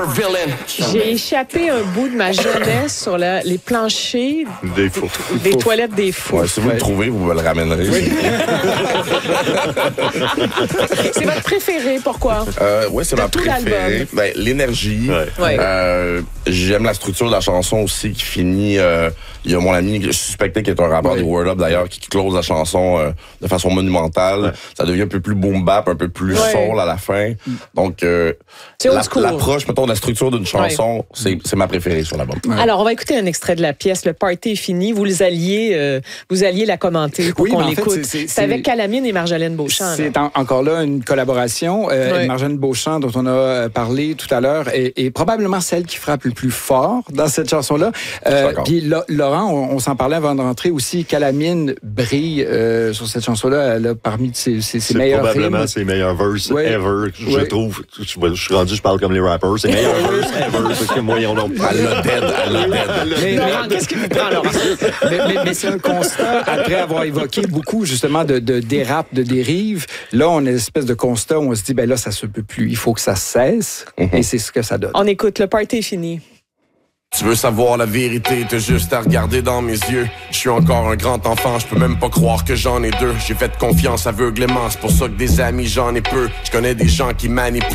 J'ai échappé un bout de ma jeunesse sur les planchers des toilettes des fous. Ouais, si vous le trouvez, vous me le ramènerez. Oui. C'est votre préféré, pourquoi? Oui, c'est ma préférée. Ben, l'énergie. Ouais. J'aime la structure de la chanson aussi qui finit... il y a mon ami que je suspectais qui est un rappeur des Word Up d'ailleurs qui close la chanson de façon monumentale. Ouais. Ça devient un peu plus boom bap, un peu plus soul à la fin. Donc, l'approche, mettons, de la structure d'une chanson, c'est ma préférée sur l'album. Ouais. Alors, on va écouter un extrait de la pièce. Le party est fini. Vous alliez la commenter pour qu'on l'écoute. C'est avec Calamine et Marjolaine Beauchamp. C'est encore là une collaboration. Marjolaine Beauchamp, dont on a parlé tout à l'heure, est probablement celle qui frappe le plus fort dans cette chanson-là. Puis Laurent, on s'en parlait avant de rentrer aussi. Calamine brille sur cette chanson-là. Elle a parmi ses meilleurs probablement ses meilleurs verses ever, je trouve. Je suis rendu, je parle comme les rappers. C'est meilleurs verses ever. Parce que moi, on a... Elle l'a dead. Laurent, qu'est-ce qui vous prend, Laurent? Mais c'est un constat, après avoir évoqué beaucoup, justement, de dérapes, de dérives. Là, on a une espèce de constat où on se dit, ben là, ça se peut plus. Il faut que ça cesse. Et c'est ce que ça donne. On écoute. Le party est fini. Tu veux savoir la vérité, t'as juste à regarder dans mes yeux. Je suis encore un grand enfant, je peux même pas croire que j'en ai deux. J'ai fait confiance aveuglément, c'est pour ça que des amis j'en ai peu. Je connais des gens qui manipulent.